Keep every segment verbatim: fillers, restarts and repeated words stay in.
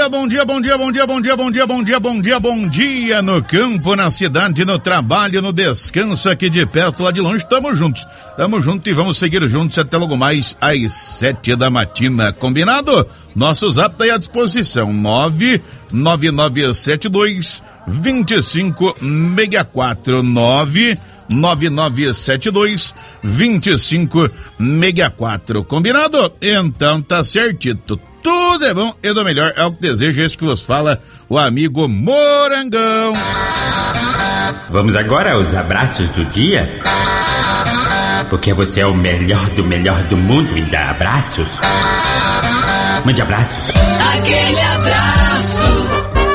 dia, bom dia, bom dia, bom dia, bom dia, bom dia, bom dia, bom dia, bom dia no campo, na cidade, no trabalho, no descanso, aqui de perto, lá de longe, tamo juntos, tamo juntos e vamos seguir juntos até logo mais às sete da matina, combinado? Nosso zap tá aí à disposição, nove nove nove sete dois dois cinco seis quatro, nove nove nove sete dois dois cinco seis quatro, combinado? Então tá certito. Tudo é bom e do melhor é o que deseja, esse que vos fala o amigo Morangão. Vamos agora aos abraços do dia? Porque você é o melhor do melhor do mundo e dá abraços. Mande abraços. Aquele abraço.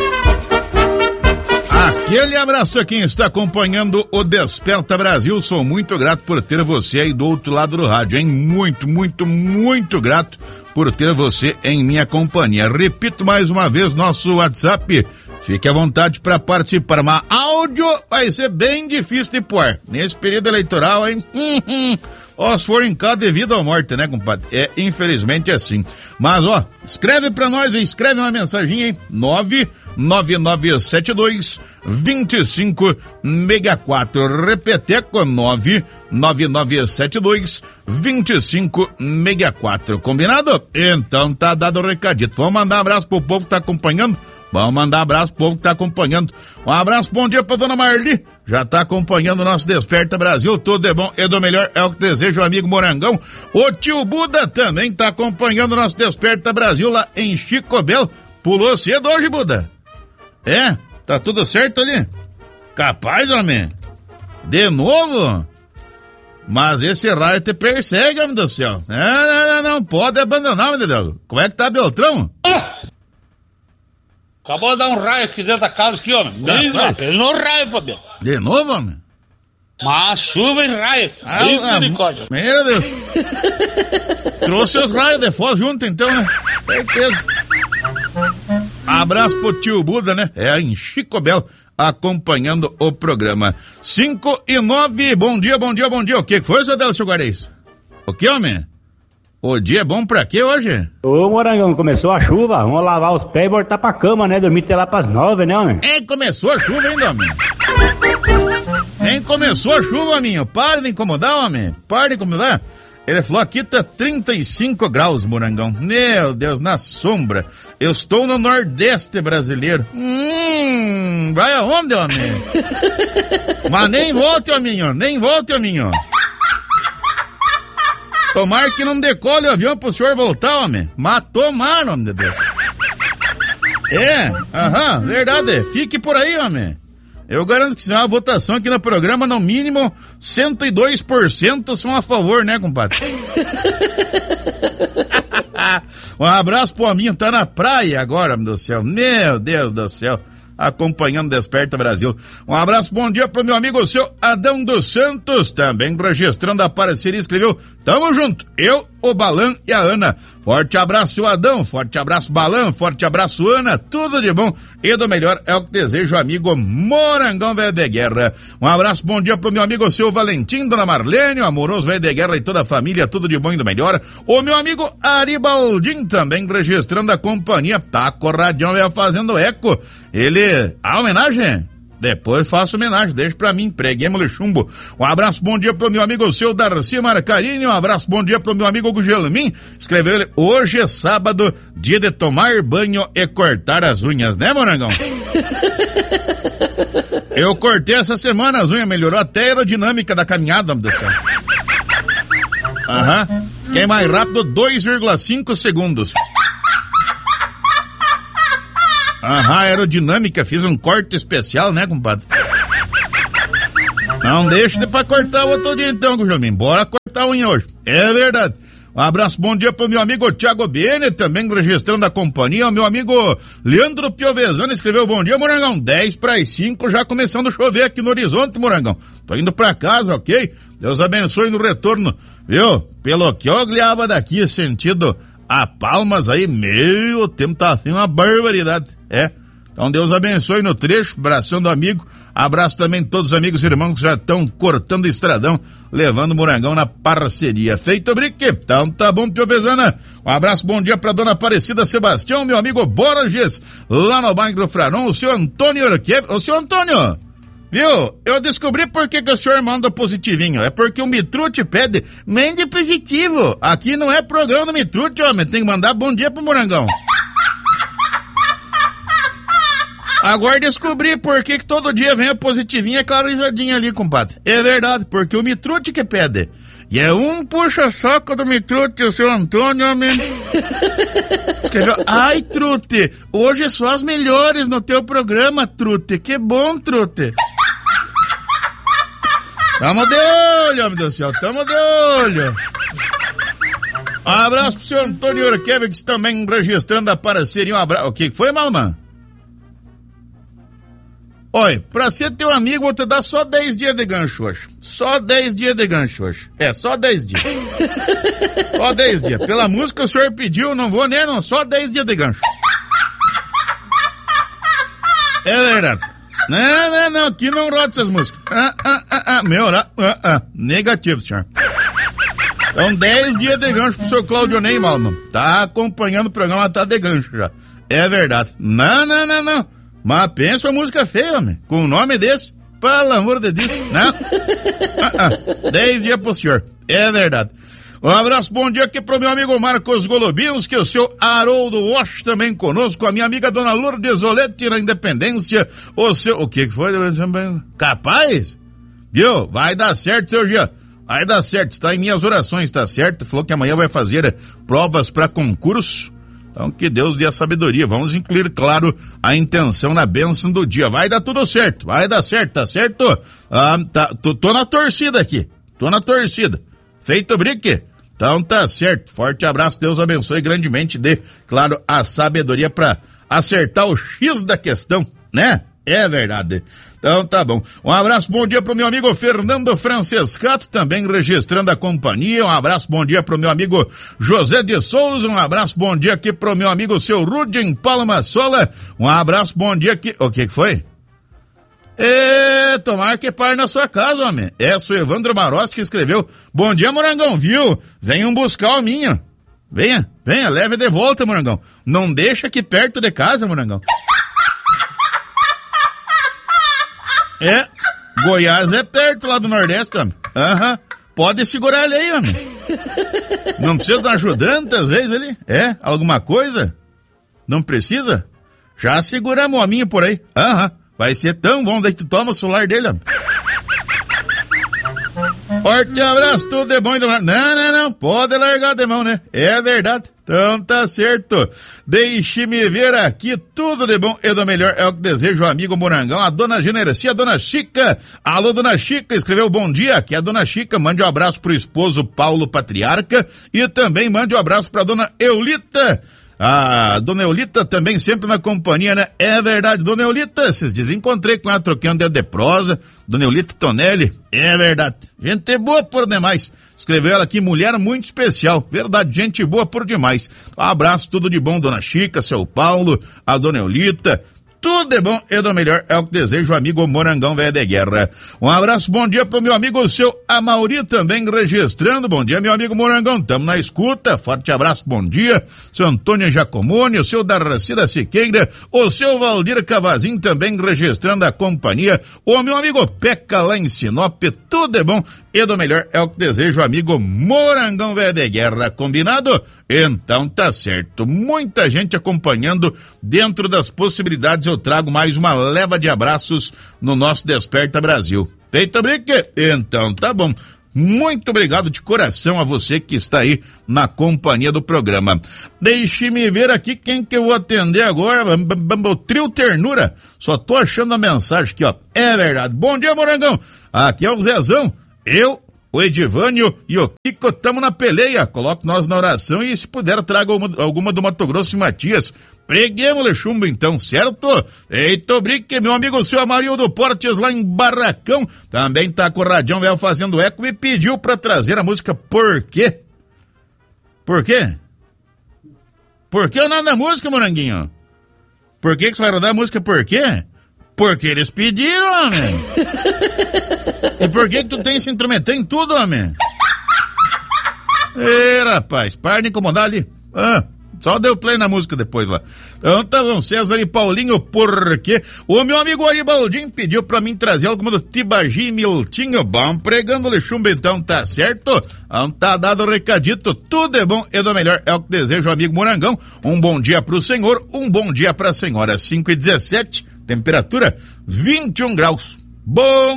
Aquele abraço a quem está acompanhando o Desperta Brasil. Sou muito grato por ter você aí do outro lado do rádio, hein? Muito, muito, muito grato por ter você em minha companhia. Repito mais uma vez nosso WhatsApp. Fique à vontade para participar, mas áudio vai ser bem difícil de pôr nesse período eleitoral, hein? Ó, se for em casa devido à morte, né, compadre? É, infelizmente é assim. Mas, ó, escreve pra nós, hein? Escreve uma mensagem, hein? nove nove nove sete dois dois cinco seis quatro. Repeteco, nove nove nove sete dois dois cinco seis quatro. Combinado? Então tá dado o recadito. Vamos mandar um abraço pro povo que tá acompanhando? Vamos mandar um abraço pro povo que tá acompanhando. Um abraço, bom dia pra dona Marli. Já tá acompanhando o nosso Desperta Brasil. Tudo é bom e do melhor é o que deseja o amigo Morangão. O tio Buda também tá acompanhando o nosso Desperta Brasil lá em Chico Belo. Pulou cedo hoje, Buda? É? Tá tudo certo ali? Capaz, homem? De novo? Mas esse raio te persegue, homem do céu. Não, não, não, não pode abandonar, meu Deus. Como é que tá, Beltrão? Ah! Acabou de dar um raio aqui dentro da casa, aqui, homem. Ele não raio, Fabiano. De novo, homem? Mas chuva e raio. Ah, ah, meu Deus. Trouxe os raios de foz junto, então, né? Certeza. Abraço pro tio Buda, né? É em Chico Belo, acompanhando o programa. cinco e nove, bom dia, bom dia, bom dia. O que foi, seu Delcio Guarez? O que, homem? O dia é bom pra quê hoje? Ô, Morangão, começou a chuva, vamos lavar os pés e voltar pra cama, né? Dormir até lá pras nove, né, homem? É, começou a chuva ainda, homem. Nem começou a chuva, homem. Para de incomodar, homem. Para de incomodar. Ele falou, aqui tá trinta e cinco graus, Morangão. Meu Deus, na sombra. Eu estou no Nordeste brasileiro. Hum, vai aonde, homem? Mas nem volte, homem, nem volte, homem. Tomara que não decole o avião pro senhor voltar, homem. Mas tomara, homem de Deus. É, aham, verdade. Fique por aí, homem. Eu garanto que se uma votação aqui no programa, no mínimo cento e dois por cento são a favor, né, compadre? Um abraço pro amigo, tá na praia agora, meu Deus do céu. Meu Deus do céu. Acompanhando Desperta Brasil. Um abraço, bom dia pro meu amigo, o seu Adão dos Santos, também registrando a parceria, escreveu, tamo junto, eu, o Balan e a Ana. Forte abraço, Adão, forte abraço, Balan, forte abraço, Ana, tudo de bom e do melhor é o que desejo o amigo Morangão Velho de Guerra. Um abraço, bom dia pro meu amigo, o seu Valentim, dona Marlene, o amoroso Velho de Guerra e toda a família, tudo de bom e do melhor. O meu amigo Aribaldim, também registrando a companhia, tá com o radião fazendo eco. Ele, a homenagem? Depois faço homenagem, deixa pra mim, preguemos-lhe chumbo. Um abraço, bom dia pro meu amigo, o seu Darcy Marcarini, um abraço, bom dia pro meu amigo Gugelmin, escreveu ele, hoje é sábado, dia de tomar banho e cortar as unhas, né, Morangão? Eu cortei essa semana as unhas, melhorou até a aerodinâmica da caminhada, meu Deus do céu. Aham, fiquei mais rápido, dois vírgula cinco segundos. Aham, aerodinâmica, fiz um corte especial, né, compadre? Não deixa de pra cortar o outro dia então, Guilherme. Bora cortar a unha hoje. É verdade. Um abraço, bom dia pro meu amigo Thiago Bene, também registrando a companhia. O meu amigo Leandro Piovesan escreveu, bom dia, Morangão. dez para as cinco, já começando a chover aqui no horizonte, Morangão. Tô indo pra casa, ok? Deus abençoe no retorno, viu? Pelo que eu olhava daqui, sentido a Palmas aí, meu, o tempo tá assim uma barbaridade. É, então Deus abençoe no trecho, abração do amigo, Abraço também todos os amigos e irmãos que já estão cortando estradão, levando o Morangão na parceria. Feito, Brique? Então tá bom, tio Vezana. Um abraço, bom dia pra dona Aparecida Sebastião, meu amigo Borges, lá no bairro do Fraron, o senhor Antônio Urquev. Ô, senhor Antônio, viu? Eu descobri por que, que o senhor manda positivinho. É porque o Mitrute pede, mande positivo. Aqui não é programa do Mitrute, homem. Tem que mandar bom dia pro Morangão. Agora descobri por que, que todo dia vem a positivinha clarizadinha ali, compadre. É verdade, porque o Mitrute que pede. E é um puxa-saco do Mitrute, o seu Antônio, homem. Escreveu, ai, Trute, hoje só as melhores no teu programa, Trute. Que bom, Trute. Tamo de olho, homem do céu, tamo de olho. Um abraço pro seu Antônio Urquevics também registrando a parceria. Um abraço. O que foi, Malman? Oi, pra ser teu amigo, vou te dar só dez dias de gancho hoje. Só dez dias de gancho hoje. É, só dez dias. Só dez dias. Pela música que o senhor pediu, não vou nem, não. Só dez dias de gancho. É verdade. Não, não, não. Aqui não roda essas músicas. Ah, ah, ah, ah. Meu, ah, ah. Negativo, senhor. Então, dez dias de gancho pro seu Claudio Ney, mano. Tá acompanhando o programa, tá de gancho já. É verdade. Não, não, não, não. Mas pensa uma música feia, homem. Com um nome desse, pelo amor de Deus. Não. Ah, ah. Dez dias pro senhor. É verdade. Um abraço, bom dia aqui pro meu amigo Marcos Golubinski, o seu Haroldo Walsh também conosco, a minha amiga Dona Lourdes Olete na Independência, o seu... O que que foi? Capaz? Viu? Vai dar certo, seu Gia. Vai dar certo. Está em minhas orações, tá certo? Falou que amanhã vai fazer provas para concurso. Então, que Deus dê a sabedoria. Vamos incluir, claro, a intenção na bênção do dia. Vai dar tudo certo. Vai dar certo, tá certo? Ah, tá, tô, tô na torcida aqui. Tô na torcida. Feito, Brique? Então, tá certo. Forte abraço. Deus abençoe grandemente. Dê, claro, a sabedoria pra acertar o X da questão, né? É verdade. Então tá bom. Um abraço, bom dia pro meu amigo Fernando Francescato, também registrando a companhia. Um abraço, bom dia pro meu amigo José de Souza. Um abraço, bom dia aqui pro meu amigo seu Rudin Palma Sola. Um abraço, bom dia aqui. O que que foi? É, tomar que par na sua casa, homem. É, o Evandro Marosti que escreveu. Bom dia, Morangão, viu? Venham buscar o minha. Venha, venha, leve de volta, Morangão. Não deixa aqui perto de casa, Morangão. É, Goiás é perto lá do Nordeste, homem. Aham, uhum. Pode segurar ele aí, homem. Não precisa de um ajudante, às vezes, ali? É, alguma coisa? Não precisa? Já seguramos o hominho por aí. Aham, uhum. Vai ser tão bom, daí tu toma o celular dele, homem. Forte abraço, tudo de bom e do... Não, não, não, pode largar de mão, né? É verdade. Então tá certo. Deixe-me ver aqui, tudo de bom e do melhor é o que desejo, amigo Morangão. A dona Genercia, a dona Chica. Alô, dona Chica, escreveu bom dia, aqui é a dona Chica. Mande um abraço pro esposo Paulo Patriarca e também mande um abraço pra dona Eulita. A dona Eulita também sempre na companhia, né? É verdade, dona Eulita, vocês desencontrei com ela, troquei um dedo de prosa, dona Eulita Tonelli, é verdade, gente boa por demais, escreveu ela aqui, mulher muito especial, verdade, gente boa por demais. Um abraço, tudo de bom, dona Chica, seu Paulo, a dona Eulita, tudo de bom e do melhor é o que desejo, amigo Morangão Velho de Guerra. Um abraço, bom dia pro meu amigo, o seu Amauri, também registrando. Bom dia, meu amigo Morangão, tamo na escuta. Forte abraço, bom dia. Seu Antônio Jacomoni, o seu Darcida Siqueira, o seu Valdir Cavazinho, também registrando a companhia. O meu amigo Peca lá em Sinop, tudo de bom e do melhor é o que desejo, amigo Morangão Velho de Guerra. Combinado? Então tá certo. Muita gente acompanhando. Dentro das possibilidades eu trago mais uma leva de abraços no nosso Desperta Brasil. Feito, Brique? Então tá bom. Muito obrigado de coração a você que está aí na companhia do programa. Deixe-me ver aqui quem que eu vou atender agora. O Trio Ternura. Só tô achando a mensagem aqui, ó. É verdade. Bom dia, Morangão. Aqui é o Zezão. Eu, o Edivânio e o Kiko estamos na peleia. Coloque nós na oração e, se puder, traga alguma, alguma do Mato Grosso e Matias. Preguemos-lhe chumbo, então, certo? Eito, Brique, meu amigo, o seu Amarildo Portes, lá em Barracão, também tá com o radião velho fazendo eco e pediu pra trazer a música Por quê? Por quê? Por que o nome da música, Moranguinho? Por que que você vai rodar a música Por quê? Porque eles pediram, homem. E por que que tu tem se intrometer em tudo, homem? Ê, rapaz, para de incomodar ali. Ah, só deu play na música depois lá. Então tá bom, César e Paulinho, porque o meu amigo Aribaldinho pediu pra mim trazer alguma do Tibagi e Miltinho. Bom, pregando-lhe chumbo, então tá certo? Então tá dado o recadito, tudo é bom e do melhor é o que desejo, amigo Morangão. Um bom dia pro senhor, um bom dia pra senhora. cinco e dezessete, temperatura vinte e um graus. Bom